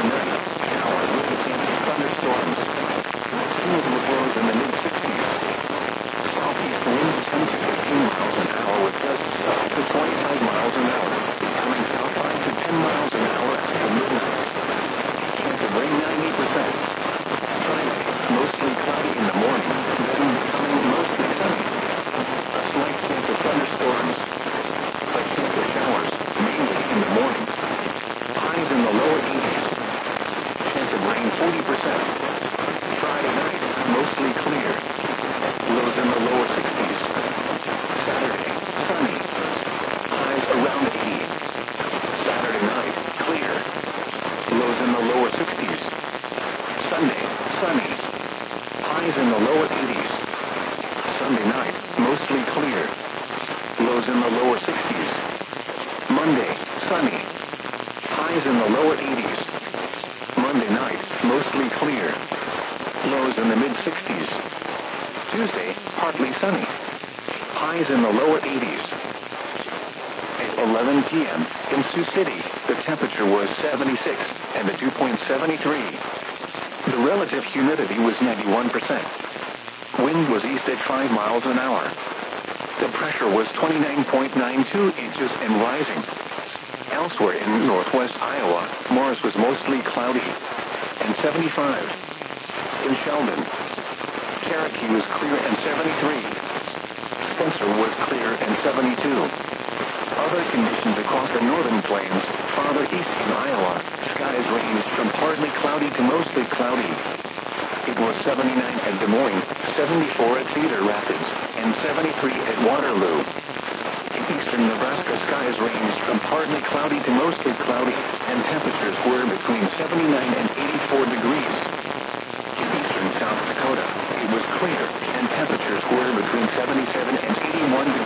night, showers with a chance of thunderstorms. Seas will close in the mid-60s. Southeast winds 10 to 15 miles an hour with gusts up to 25 miles an hour, becoming south 5 to 10 miles an hour after midnight. Chance of rain 90%. Friday, mostly cloudy in the morning, then becoming mostly sunny. A slight chance of thunderstorms. A chance of showers, mainly in the morning. Highs in the lower 80s. Chance of rain 40%. Friday night, mostly clear. Lows in the lower 60s. Saturday, sunny. Highs around 80. Saturday night, clear. Lows in the lower 60s. Sunday, sunny. Highs in the lower 80s. Sunday night, mostly clear. Lows in the lower 60s. Monday, sunny. Highs in the lower 80s. Monday night, mostly clear. Lows in the mid-60s. Tuesday, partly sunny. Highs in the lower 80s. At 11 p.m. in Sioux City, the temperature was 76 and the dew point 73. The relative humidity was 91%. Wind was east at 5 miles an hour. The pressure was 29.92 inches and rising. Elsewhere in northwest Iowa, Morris was mostly cloudy and 75. In Sheldon, Cherokee was clear and 73. Spencer was clear and 72. Other conditions across the northern plains, farther east in Iowa, skies ranged from partly cloudy to mostly cloudy. It was 79 at Des Moines, 74 at Cedar Rapids, and 73 at Waterloo. In eastern Nebraska, skies ranged from partly cloudy to mostly cloudy, and temperatures were between 79 and 84 degrees. In eastern South Dakota, it was clear, and temperatures were between 77 and 81 degrees.